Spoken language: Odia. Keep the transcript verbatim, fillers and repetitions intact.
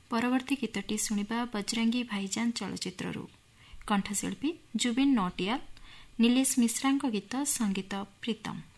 ପରବର୍ତ୍ତୀ ଗୀତଟି ଶୁଣିବା ବଜରଙ୍ଗୀ ଭାଇଜାନ ଚଳଚ୍ଚିତ୍ରରୁ। କଣ୍ଠଶିଳ୍ପୀ ଜୁବିନ ନୌଟିଆଲ, ନିଲେଶ ମିଶ୍ରାଙ୍କ ଗୀତ, ସଙ୍ଗୀତ ପ୍ରୀତମ।